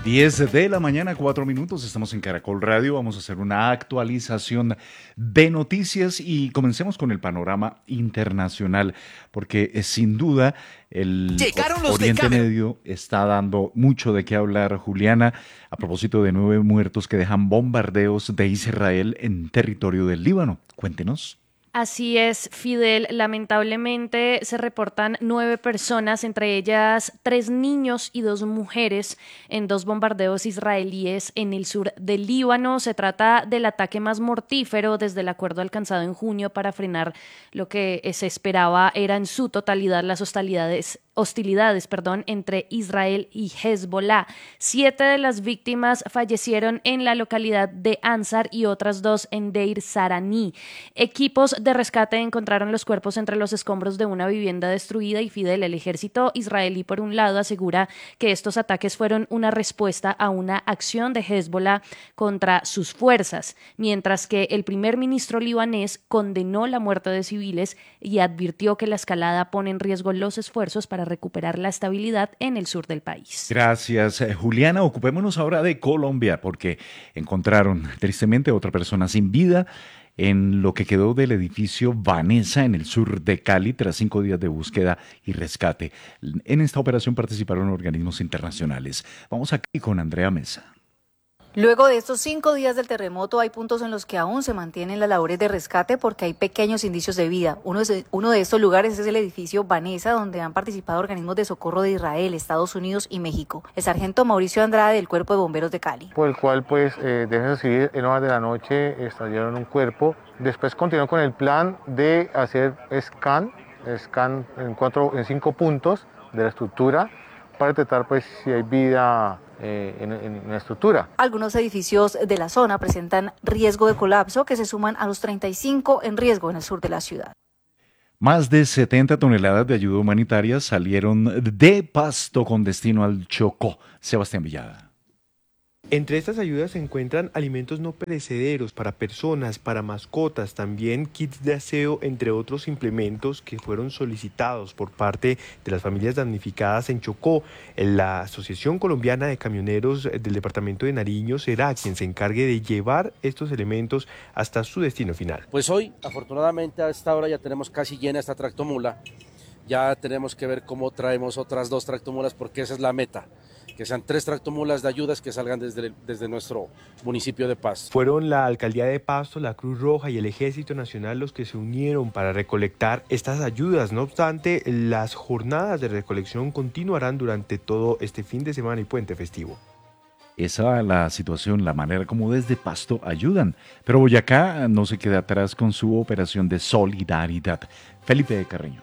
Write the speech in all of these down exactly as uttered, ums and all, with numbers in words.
diez de la mañana, cuatro minutos, estamos en Caracol Radio, vamos a hacer una actualización de noticias y comencemos con el panorama internacional, porque eh, sin duda el Llegaron los Oriente de Medio está dando mucho de qué hablar, Juliana, a propósito de nueve muertos que dejan bombardeos de Israel en territorio del Líbano. Cuéntenos. Así es, Fidel. Lamentablemente se reportan nueve personas, entre ellas tres niños y dos mujeres, en dos bombardeos israelíes en el sur del Líbano. Se trata del ataque más mortífero desde el acuerdo alcanzado en junio para frenar lo que se esperaba era en su totalidad las hostilidades hostilidades, perdón, entre Israel y Hezbollah. Siete de las víctimas fallecieron en la localidad de Ansar y otras dos en Deir Sarani. Equipos de rescate encontraron los cuerpos entre los escombros de una vivienda destruida y Fidel, el ejército israelí, por un lado, asegura que estos ataques fueron una respuesta a una acción de Hezbollah contra sus fuerzas, mientras que el primer ministro libanés condenó la muerte de civiles y advirtió que la escalada pone en riesgo los esfuerzos para recuperar la estabilidad en el sur del país. Gracias, eh, Juliana. Ocupémonos ahora de Colombia, porque encontraron tristemente a otra persona sin vida en lo que quedó del edificio Vanessa en el sur de Cali tras cinco días de búsqueda y rescate. En esta operación participaron organismos internacionales. Vamos aquí con Andrea Mesa. Luego de estos cinco días del terremoto hay puntos en los que aún se mantienen las labores de rescate porque hay pequeños indicios de vida. Uno de, uno de estos lugares es el edificio Vanessa, donde han participado organismos de socorro de Israel, Estados Unidos y México. El sargento Mauricio Andrade del Cuerpo de Bomberos de Cali. Por el cual, pues, eh, desde civil en horas de la noche extrayeron un cuerpo. Después continuaron con el plan de hacer scan, scan en, cuatro, en cinco puntos de la estructura para detectar, pues, si hay vida Eh, en, en la estructura. Algunos edificios de la zona presentan riesgo de colapso que se suman a los treinta y cinco en riesgo en el sur de la ciudad. Más de setenta toneladas de ayuda humanitaria salieron de Pasto con destino al Chocó. Sebastián Villada. Entre estas ayudas se encuentran alimentos no perecederos para personas, para mascotas, también kits de aseo, entre otros implementos que fueron solicitados por parte de las familias damnificadas en Chocó. La Asociación Colombiana de Camioneros del Departamento de Nariño será quien se encargue de llevar estos elementos hasta su destino final. Pues hoy, afortunadamente, a esta hora ya tenemos casi llena esta tractomula. Ya tenemos que ver cómo traemos otras dos tractomulas porque esa es la meta. Que sean tres tractomulas de ayudas que salgan desde, desde nuestro municipio de Pasto. Fueron la Alcaldía de Pasto, la Cruz Roja y el Ejército Nacional los que se unieron para recolectar estas ayudas. No obstante, las jornadas de recolección continuarán durante todo este fin de semana y puente festivo. Esa es la situación, la manera como desde Pasto ayudan. Pero Boyacá no se queda atrás con su operación de solidaridad. Felipe Carreño.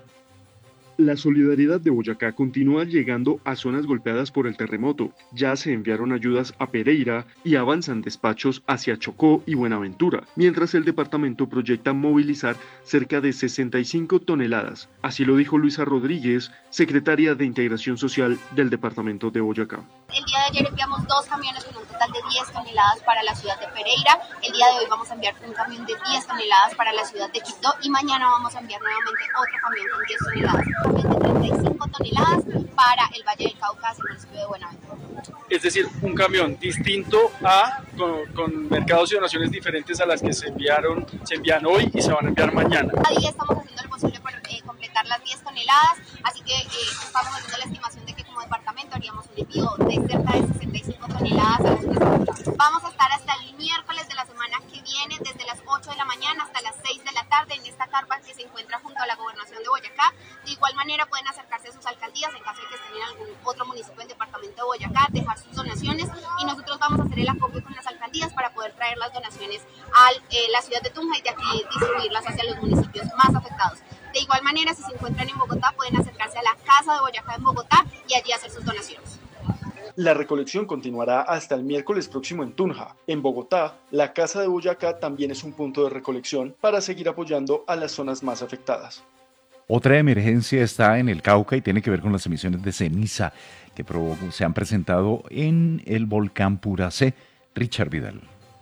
La solidaridad de Boyacá continúa llegando a zonas golpeadas por el terremoto. Ya se enviaron ayudas a Pereira y avanzan despachos hacia Chocó y Buenaventura, mientras el departamento proyecta movilizar cerca de sesenta y cinco toneladas. Así lo dijo Luisa Rodríguez, secretaria de Integración Social del departamento de Boyacá. El día de ayer enviamos dos camiones con un total de diez toneladas para la ciudad de Pereira. El día de hoy vamos a enviar un camión de diez toneladas para la ciudad de Quito y mañana vamos a enviar nuevamente otro camión con diez toneladas. De treinta y cinco toneladas para el Valle del Cauca, hacia el municipio de Buenaventura. Es decir, un camión distinto a, con, con mercados y donaciones diferentes a las que se enviaron, se envían hoy y se van a enviar mañana. Cada día estamos haciendo lo posible por eh, completar las diez toneladas, así que eh, estamos haciendo la estimación de que como departamento haríamos un envío de cerca de sesenta y cinco toneladas a las que vamos a estar hasta el miércoles de la semana que viene, desde las ocho de la mañana hasta las seis de la tarde en esta carpa que se encuentra junto a la gobernación de Boyacá. De igual manera pueden acercarse a sus alcaldías en caso de que estén en algún otro municipio del departamento de Boyacá, dejar sus donaciones y nosotros vamos a hacer el acopio con las alcaldías para poder traer las donaciones a eh, la ciudad de Tunja y de aquí distribuirlas hacia los municipios más afectados. De igual manera, si se encuentran en Bogotá, pueden acercarse a la Casa de Boyacá en Bogotá y allí hacer sus donaciones. La recolección continuará hasta el miércoles próximo en Tunja. En Bogotá, la Casa de Boyacá también es un punto de recolección para seguir apoyando a las zonas más afectadas. Otra emergencia está en el Cauca y tiene que ver con las emisiones de ceniza que se han presentado en el volcán Puracé. Richard Vidal.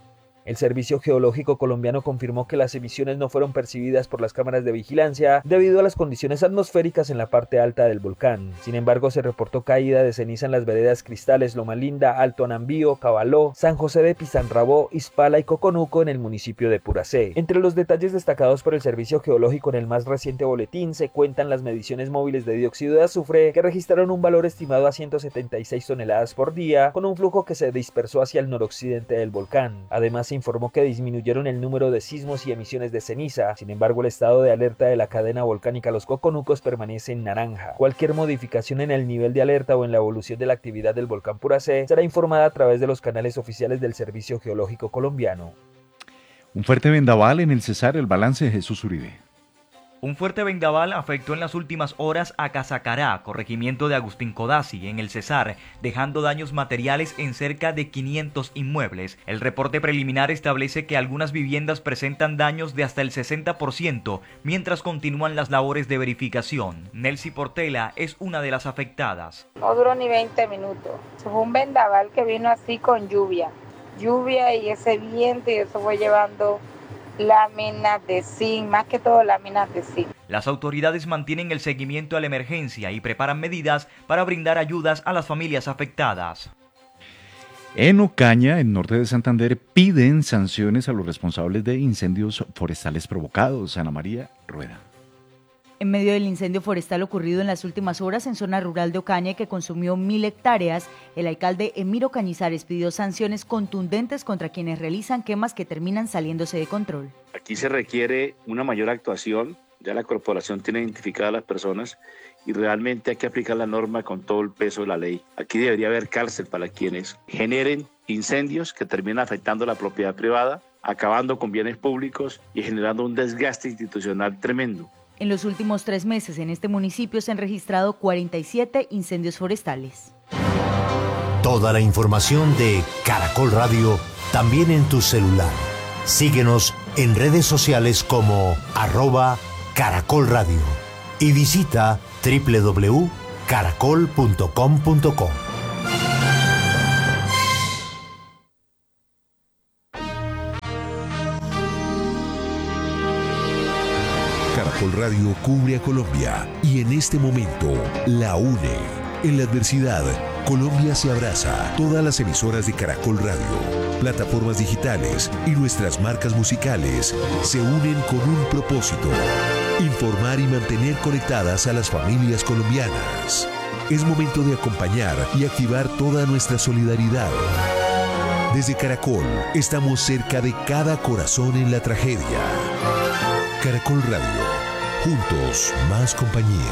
El Servicio Geológico Colombiano confirmó que las emisiones no fueron percibidas por las cámaras de vigilancia debido a las condiciones atmosféricas en la parte alta del volcán. Sin embargo, se reportó caída de ceniza en las veredas Cristales, Loma Linda, Alto Anambío, Cabaló, San José de Pizanrabó, Ispala y Coconuco en el municipio de Puracé. Entre los detalles destacados por el Servicio Geológico en el más reciente boletín se cuentan las mediciones móviles de dióxido de azufre, que registraron un valor estimado a ciento setenta y seis toneladas por día, con un flujo que se dispersó hacia el noroccidente del volcán. Además, se informó que disminuyeron el número de sismos y emisiones de ceniza. Sin embargo, el estado de alerta de la cadena volcánica Los Coconucos permanece en naranja. Cualquier modificación en el nivel de alerta o en la evolución de la actividad del volcán Puracé será informada a través de los canales oficiales del Servicio Geológico Colombiano. Un fuerte vendaval en el Cesar, el balance de Jesús Uribe. Un fuerte vendaval afectó en las últimas horas a Casacará, corregimiento de Agustín Codazzi, en el Cesar, dejando daños materiales en cerca de quinientos inmuebles. El reporte preliminar establece que algunas viviendas presentan daños de hasta el sesenta por ciento, mientras continúan las labores de verificación. Nelcy Portela es una de las afectadas. No duró ni veinte minutos. Fue un vendaval que vino así con lluvia. Lluvia y ese viento, y eso fue llevando láminas de zinc, más que todo láminas de zinc. Las autoridades mantienen el seguimiento a la emergencia y preparan medidas para brindar ayudas a las familias afectadas. En Ocaña, en norte de Santander, piden sanciones a los responsables de incendios forestales provocados. Ana María Rueda. En medio del incendio forestal ocurrido en las últimas horas en zona rural de Ocaña, que consumió mil hectáreas, el alcalde Emiro Cañizares pidió sanciones contundentes contra quienes realizan quemas que terminan saliéndose de control. Aquí se requiere una mayor actuación, ya la corporación tiene identificadas a las personas y realmente hay que aplicar la norma con todo el peso de la ley. Aquí debería haber cárcel para quienes generen incendios que terminan afectando la propiedad privada, acabando con bienes públicos y generando un desgaste institucional tremendo. En los últimos tres meses en este municipio se han registrado cuarenta y siete incendios forestales. Toda la información de Caracol Radio también en tu celular. Síguenos en redes sociales como arroba Caracol Radio y visita doble u doble u doble u punto caracol punto com punto co. Caracol Radio cubre a Colombia y en este momento la une. En la adversidad, Colombia se abraza. Todas las emisoras de Caracol Radio, plataformas digitales y nuestras marcas musicales se unen con un propósito: informar y mantener conectadas a las familias colombianas. Es momento de acompañar y activar toda nuestra solidaridad. Desde Caracol, estamos cerca de cada corazón en la tragedia. Caracol Radio, juntos más compañía.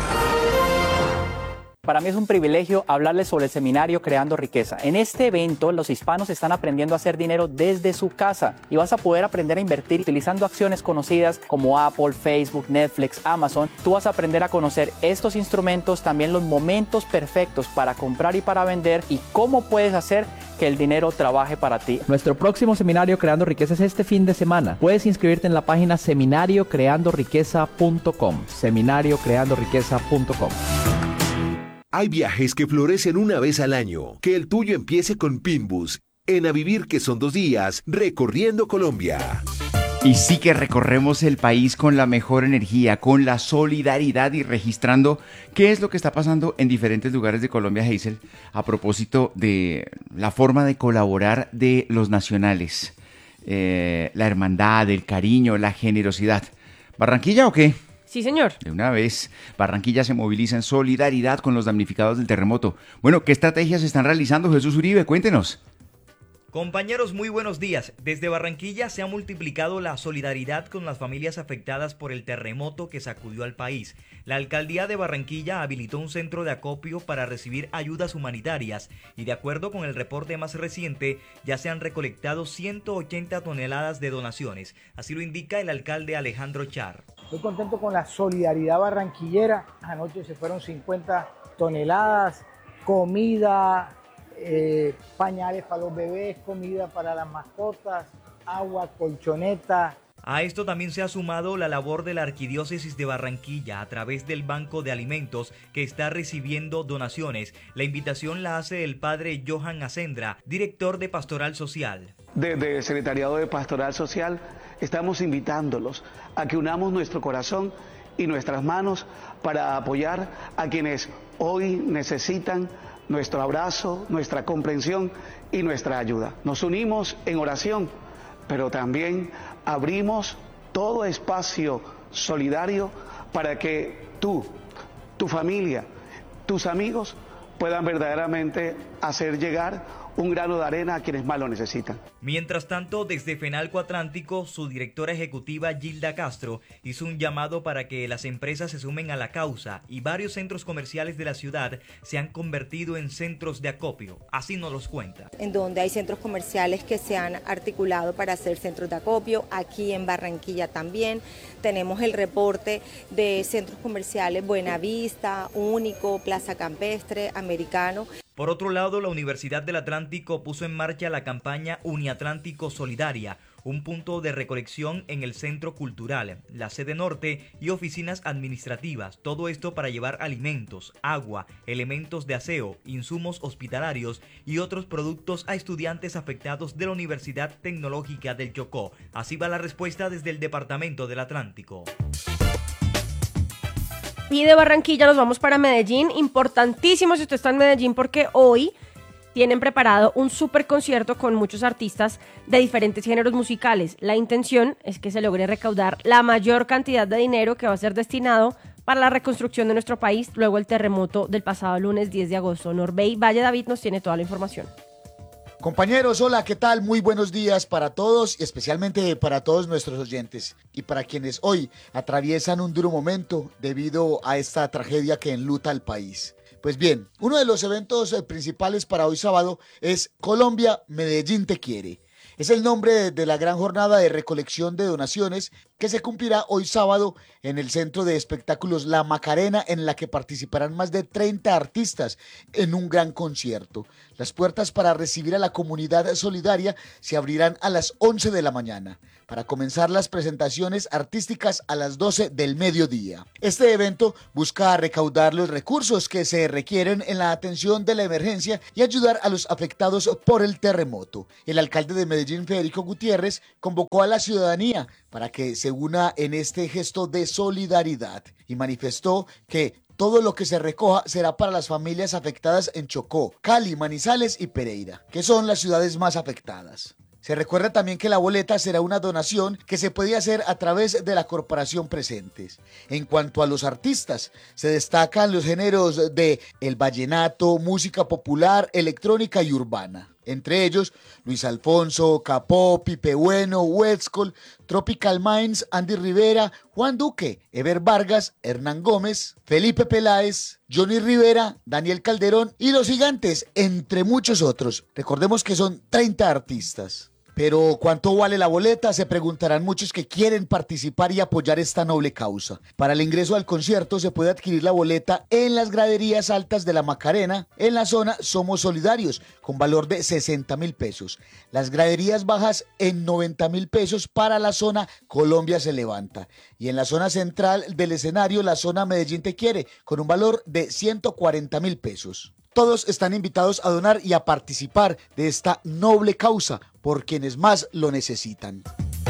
Para mí es un privilegio hablarles sobre el seminario Creando Riqueza. En este evento, los hispanos están aprendiendo a hacer dinero desde su casa y vas a poder aprender a invertir utilizando acciones conocidas como Apple, Facebook, Netflix, Amazon. Tú vas a aprender a conocer estos instrumentos, también los momentos perfectos para comprar y para vender y cómo puedes hacer que el dinero trabaje para ti. Nuestro próximo seminario Creando Riqueza es este fin de semana. Puedes inscribirte en la página seminario creando riqueza punto com. seminario creando riqueza punto com. Hay viajes que florecen una vez al año. Que el tuyo empiece con Pinbus. En A Vivir, que son dos días, recorriendo Colombia. Y sí que recorremos el país con la mejor energía, con la solidaridad y registrando qué es lo que está pasando en diferentes lugares de Colombia, Hazel, a propósito de la forma de colaborar de los nacionales. Eh, la hermandad, el cariño, la generosidad. ¿Barranquilla o qué? Sí, señor. De una vez, Barranquilla se moviliza en solidaridad con los damnificados del terremoto. Bueno, ¿qué estrategias se están realizando, Jesús Uribe? Cuéntenos. Compañeros, muy buenos días. Desde Barranquilla se ha multiplicado la solidaridad con las familias afectadas por el terremoto que sacudió al país. La alcaldía de Barranquilla habilitó un centro de acopio para recibir ayudas humanitarias y de acuerdo con el reporte más reciente, ya se han recolectado ciento ochenta toneladas de donaciones. Así lo indica el alcalde Alejandro Char. Estoy contento con la solidaridad barranquillera. Anoche se fueron cincuenta toneladas, comida, eh, pañales para los bebés, comida para las mascotas, agua, colchoneta. A esto también se ha sumado la labor de la Arquidiócesis de Barranquilla a través del Banco de Alimentos que está recibiendo donaciones. La invitación la hace el padre Johan Acendra, director de Pastoral Social. desde el Secretariado de Pastoral Social estamos invitándolos a que unamos nuestro corazón y nuestras manos para apoyar a quienes hoy necesitan nuestro abrazo, nuestra comprensión y nuestra ayuda. Nos unimos en oración, pero también abrimos todo espacio solidario para que tú, tu familia, tus amigos puedan verdaderamente hacer llegar un grano de arena a quienes más lo necesitan. Mientras tanto, desde Fenalco Atlántico, su directora ejecutiva Gilda Castro hizo un llamado para que las empresas se sumen a la causa y varios centros comerciales de la ciudad se han convertido en centros de acopio. Así nos los cuenta. En donde hay centros comerciales que se han articulado para hacer centros de acopio, aquí en Barranquilla también. Tenemos el reporte de centros comerciales Buenavista, Único, Plaza Campestre, Americano. Por otro lado, la Universidad del Atlántico puso en marcha la campaña Uniatlántico Solidaria, un punto de recolección en el Centro Cultural, la sede norte y oficinas administrativas, todo esto para llevar alimentos, agua, elementos de aseo, insumos hospitalarios y otros productos a estudiantes afectados de la Universidad Tecnológica del Chocó. Así va la respuesta desde el Departamento del Atlántico. Y de Barranquilla nos vamos para Medellín, importantísimo si usted está en Medellín porque hoy tienen preparado un super concierto con muchos artistas de diferentes géneros musicales. La intención es que se logre recaudar la mayor cantidad de dinero que va a ser destinado para la reconstrucción de nuestro país luego del terremoto del pasado lunes diez de agosto. Norbey Valle David nos tiene toda la información. Compañeros, hola, ¿qué tal? Muy buenos días para todos y especialmente para todos nuestros oyentes y para quienes hoy atraviesan un duro momento debido a esta tragedia que enluta al país. Pues bien, uno de los eventos principales para hoy sábado es Colombia, Medellín te quiere. Es el nombre de la gran jornada de recolección de donaciones que se cumplirá hoy sábado en el Centro de Espectáculos La Macarena, en la que participarán más de treinta artistas en un gran concierto. Las puertas para recibir a la comunidad solidaria se abrirán a las once de la mañana, para comenzar las presentaciones artísticas a las doce del mediodía. Este evento busca recaudar los recursos que se requieren en la atención de la emergencia y ayudar a los afectados por el terremoto. El alcalde de Medellín, Federico Gutiérrez, convocó a la ciudadanía para que se una en este gesto de solidaridad y manifestó que todo lo que se recoja será para las familias afectadas en Chocó, Cali, Manizales y Pereira, que son las ciudades más afectadas. Se recuerda también que la boleta será una donación que se puede hacer a través de la corporación Presentes. En cuanto a los artistas, se destacan los géneros de el vallenato, música popular, electrónica y urbana. Entre ellos, Luis Alfonso, Capó, Pipe Bueno, Huescol, Tropical Minds, Andy Rivera, Juan Duque, Ever Vargas, Hernán Gómez, Felipe Peláez, Johnny Rivera, Daniel Calderón y Los Gigantes, entre muchos otros. Recordemos que son treinta artistas. Pero ¿cuánto vale la boleta? Se preguntarán muchos que quieren participar y apoyar esta noble causa. Para el ingreso al concierto se puede adquirir la boleta en las graderías altas de la Macarena, en la zona Somos Solidarios, con valor de sesenta mil pesos. Las graderías bajas en noventa mil pesos para la zona Colombia se levanta. Y en la zona central del escenario, la zona Medellín te quiere, con un valor de ciento cuarenta mil pesos. Todos están invitados a donar y a participar de esta noble causa por quienes más lo necesitan.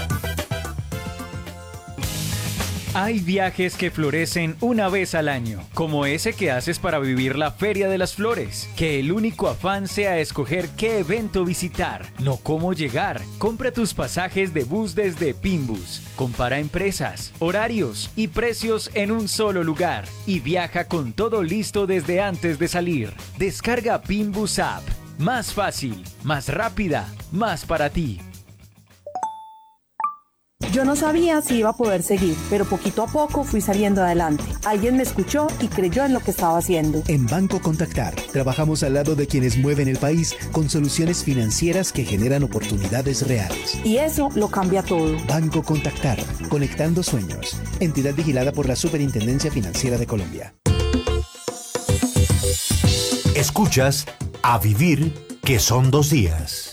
Hay viajes que florecen una vez al año, como ese que haces para vivir la Feria de las Flores. Que el único afán sea escoger qué evento visitar, no cómo llegar. Compra tus pasajes de bus desde Pinbus. Compara empresas, horarios y precios en un solo lugar. Y viaja con todo listo desde antes de salir. Descarga Pinbus App. Más fácil, más rápida, más para ti. Yo no sabía si iba a poder seguir, pero poquito a poco fui saliendo adelante. Alguien me escuchó y creyó en lo que estaba haciendo. En Banco Contactar, trabajamos al lado de quienes mueven el país con soluciones financieras que generan oportunidades reales. Y eso lo cambia todo. Banco Contactar, conectando sueños. Entidad vigilada por la Superintendencia Financiera de Colombia. Escuchas A Vivir, que son dos días.